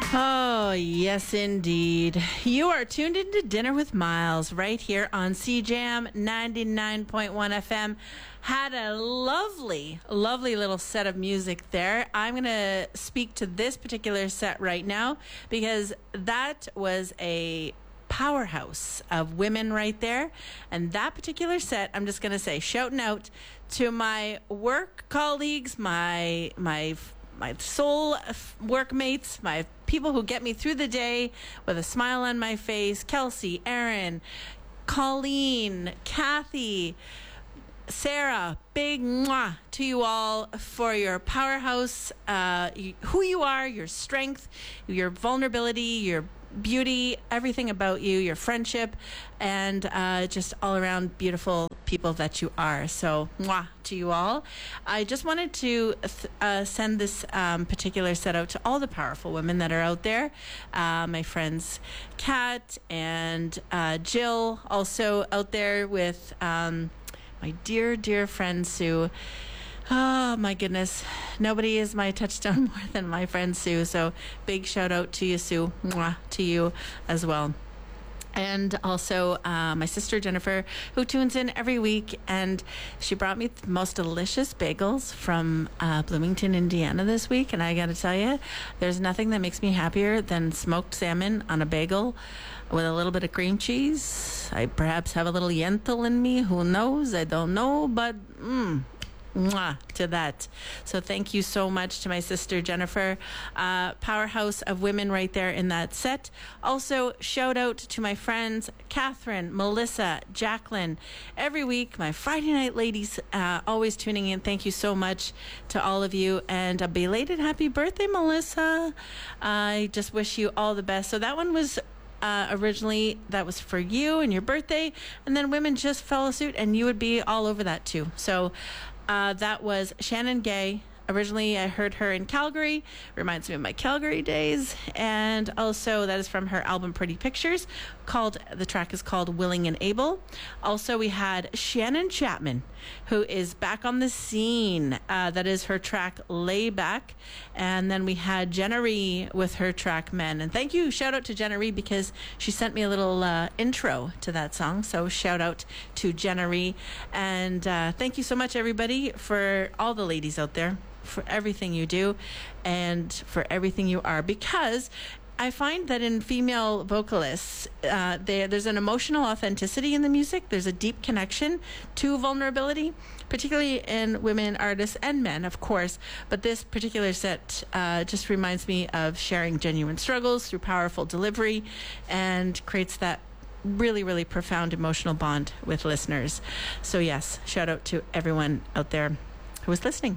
Oh, yes, indeed. You are tuned into Dinner with Miles right here on CJAM 99.1 FM. Had a lovely, lovely little set of music there. I'm going to speak to this particular set right now because that was a powerhouse of women right there. And that particular set, I'm just going to say, shouting out to my work colleagues, my soul workmates, my people who get me through the day with a smile on my face: Kelsey, Erin, Colleen, Kathy, Sarah. Big mwah to you all for your powerhouse, who you are, your strength, your vulnerability, your beauty, everything about you, your friendship, and just all around beautiful people that you are. So mwah to you all. I just wanted to send this particular set out to all the powerful women that are out there. My friends Kat and Jill, also out there with my dear friend Sue. Oh my goodness, nobody is my touchstone more than my friend Sue, so big shout out to you, Sue. Mwah to you as well. And also my sister Jennifer, who tunes in every week, and she brought me the most delicious bagels from Bloomington, Indiana this week. And I got to tell you, there's nothing that makes me happier than smoked salmon on a bagel with a little bit of cream cheese. I perhaps have a little Yentl in me. Who knows? I don't know, but mwah to that. So thank you so much to my sister Jennifer, powerhouse of women right there in that set. Also shout out to my friends Catherine, Melissa, Jacqueline. Every week, my Friday night ladies, always tuning in. Thank you so much to all of you, and a belated happy birthday, Melissa. I just wish you all the best. So that one was originally, that was for you and your birthday, and then women just follow suit and you would be all over that too. So that was Shannon Gay. Originally, I heard her in Calgary. Reminds me of my Calgary days. And also, that is from her album Pretty Pictures. The track is called Willing and Able. Also, we had Shannon Chapman, who is back on the scene. That is her track Layback. And then we had Jenna Ree with her track Men. And thank you, shout out to Jenna Ree, because she sent me a little intro to that song. So shout out to Jenna Ree. And thank you so much, everybody, for all the ladies out there, for everything you do and for everything you are, because I find that in female vocalists, there's an emotional authenticity in the music. There's a deep connection to vulnerability, particularly in women artists and men, of course. But this particular set just reminds me of sharing genuine struggles through powerful delivery, and creates that really, really profound emotional bond with listeners. So yes, shout out to everyone out there who was listening.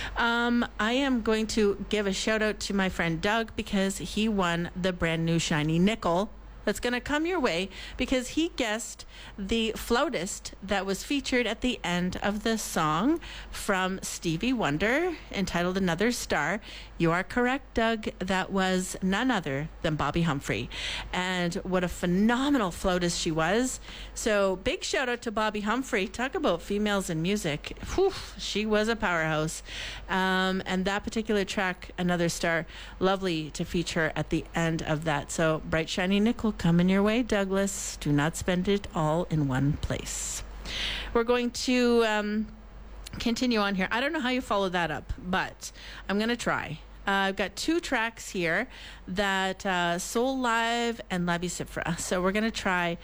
I am going to give a shout out to my friend Doug, because he won the brand new shiny nickel that's going to come your way, because he guessed the flautist that was featured at the end of the song from Stevie Wonder entitled Another Star. You are correct, Doug. That was none other than Bobby Humphrey. And what a phenomenal flautist she was. So big shout out to Bobby Humphrey. Talk about females in music. Whew, she was a powerhouse. And that particular track, Another Star, lovely to feature at the end of that. So bright, shiny nickel coming your way, Douglas. Do not spend it all in one place. We're going to continue on here. I don't know how you follow that up, but I'm going to try. I've got two tracks here that Soul Live and Labi Sifra. So we're going to try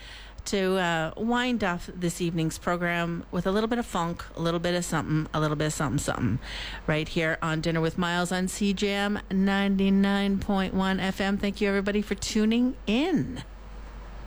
to wind off this evening's program with a little bit of funk, a little bit of something, something, right here on Dinner with Miles on CJAM 99.1 FM. Thank you, everybody, for tuning in.